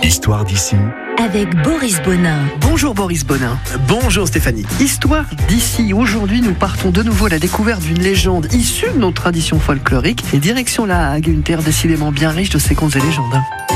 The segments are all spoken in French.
L'histoire d'ici avec Boris Bonin. Bonjour Boris Bonin. Bonjour Stéphanie. Histoire d'ici. Aujourd'hui, nous partons de nouveau à la découverte d'une légende issue de nos traditions folkloriques. Et direction la Hague, une terre décidément bien riche de ses contes et légendes.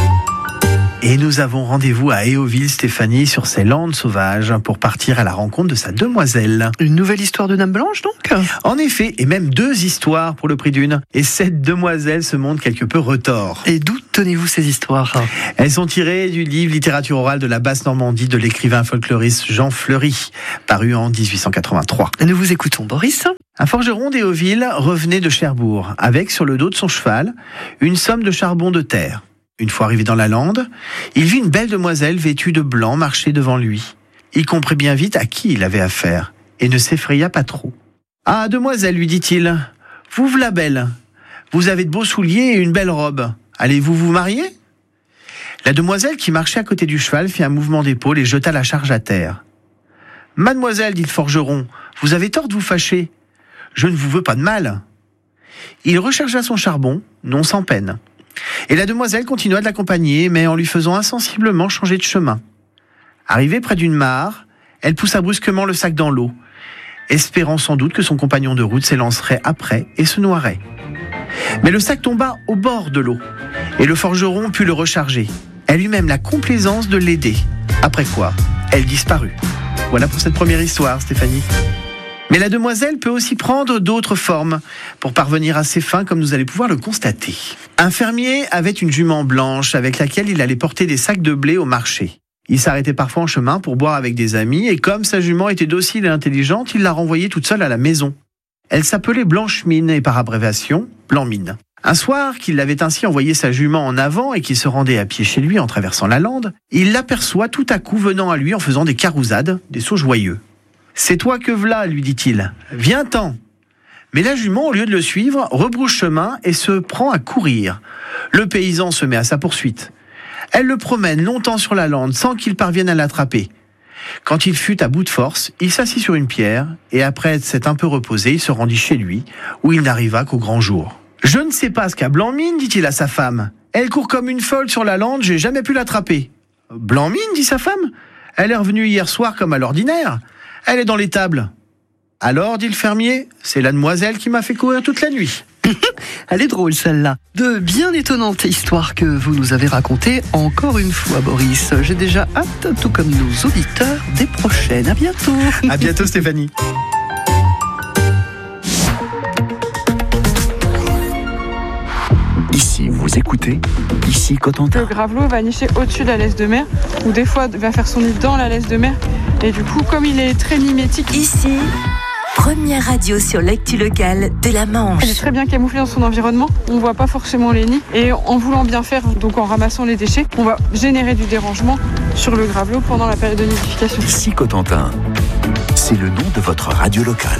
Et nous avons rendez-vous à Héauville, Stéphanie, sur ces landes sauvages, pour partir à la rencontre de sa demoiselle. Une nouvelle histoire de Dame Blanche, donc ? En effet, et même 2 histoires pour le prix d'une. Et cette demoiselle se montre quelque peu retors. Et d'où tenez-vous ces histoires ? Elles sont tirées du livre Littérature orale de la Basse-Normandie de l'écrivain folkloriste Jean Fleury, paru en 1883. Nous vous écoutons, Boris. Un forgeron d'Héauville revenait de Cherbourg, avec sur le dos de son cheval une somme de charbon de terre. Une fois arrivé dans la lande, il vit une belle demoiselle vêtue de blanc marcher devant lui. Il comprit bien vite à qui il avait affaire, et ne s'effraya pas trop. « Ah, demoiselle, lui dit-il, vous v'là belle. Vous avez de beaux souliers et une belle robe. Allez-vous vous marier ?» La demoiselle, qui marchait à côté du cheval, fit un mouvement d'épaule et jeta la charge à terre. « Mademoiselle, dit le forgeron, vous avez tort de vous fâcher. Je ne vous veux pas de mal. » Il rechargea son charbon, non sans peine. Et la demoiselle continua de l'accompagner, mais en lui faisant insensiblement changer de chemin. Arrivée près d'une mare, elle poussa brusquement le sac dans l'eau, espérant sans doute que son compagnon de route s'élancerait après et se noierait. Mais le sac tomba au bord de l'eau, et le forgeron put le recharger. Elle eut même la complaisance de l'aider, après quoi elle disparut. Voilà pour cette première histoire, Stéphanie. Mais la demoiselle peut aussi prendre d'autres formes pour parvenir à ses fins, comme nous allez pouvoir le constater. Un fermier avait une jument blanche avec laquelle il allait porter des sacs de blé au marché. Il s'arrêtait parfois en chemin pour boire avec des amis, et comme sa jument était docile et intelligente, il la renvoyait toute seule à la maison. Elle s'appelait Blanche-Mine et par abréviation, Blanc-Mine. Un soir, qu'il avait ainsi envoyé sa jument en avant et qu'il se rendait à pied chez lui en traversant la lande, il l'aperçoit tout à coup venant à lui en faisant des carousades, des sauts joyeux. « C'est toi que v'là, lui dit-il. Viens-t'en !» Mais la jument, au lieu de le suivre, rebrousse chemin et se prend à courir. Le paysan se met à sa poursuite. Elle le promène longtemps sur la lande sans qu'il parvienne à l'attraper. Quand il fut à bout de force, il s'assit sur une pierre et après s'être un peu reposé, il se rendit chez lui, où il n'arriva qu'au grand jour. « Je ne sais pas ce qu'a Blanc-Mine, dit-il à sa femme. Elle court comme une folle sur la lande, j'ai jamais pu l'attraper. »« Blanc-Mine, dit sa femme. Elle est revenue hier soir comme à l'ordinaire. Elle est dans l'étable. »« Alors, dit le fermier, c'est la demoiselle qui m'a fait courir toute la nuit. » Elle est drôle celle-là. De bien étonnantes histoires que vous nous avez racontées encore une fois, Boris. J'ai déjà hâte, tout comme nos auditeurs, des prochaines. À bientôt. À bientôt, Stéphanie. Ici, vous écoutez Ici Cotentin. Le gravelot va nicher au-dessus de la laisse de mer, ou des fois va faire son nid dans la laisse de mer. Et du coup, comme il est très mimétique... Ici, première radio sur l'actu locale de la Manche. Elle est très bien camouflée dans son environnement, on ne voit pas forcément les nids. Et en voulant bien faire, donc en ramassant les déchets, on va générer du dérangement sur le gravelot pendant la période de nidification. Ici Cotentin, c'est le nom de votre radio locale.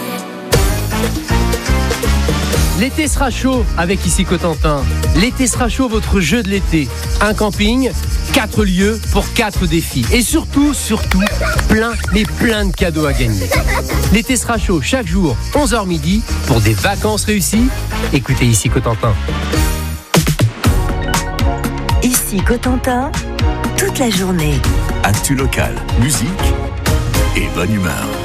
L'été sera chaud avec Ici Cotentin. L'été sera chaud, votre jeu de l'été. Un camping, 4 lieux pour 4 défis. Et surtout, plein de cadeaux à gagner. L'été sera chaud chaque jour, 11h midi, pour des vacances réussies. Écoutez Ici Cotentin. Ici Cotentin, toute la journée. Actu locale, musique et bonne humeur.